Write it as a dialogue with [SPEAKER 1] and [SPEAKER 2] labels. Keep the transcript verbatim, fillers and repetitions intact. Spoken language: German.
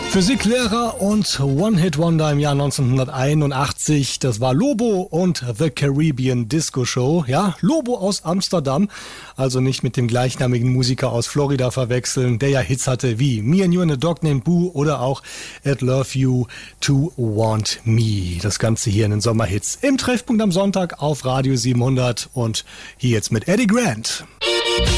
[SPEAKER 1] Physiklehrer und One-Hit-Wonder im Jahr neunzehnhunderteinundachtzig. Das war Lobo und The Caribbean Disco Show. Ja, Lobo aus Amsterdam, also nicht mit dem gleichnamigen Musiker aus Florida verwechseln, der ja Hits hatte wie Me and You and a Dog Named Boo oder auch I'd Love You to Want Me. Das Ganze hier in den Sommerhits im Treffpunkt am Sonntag auf Radio siebenhundert und hier jetzt mit Eddie Grant.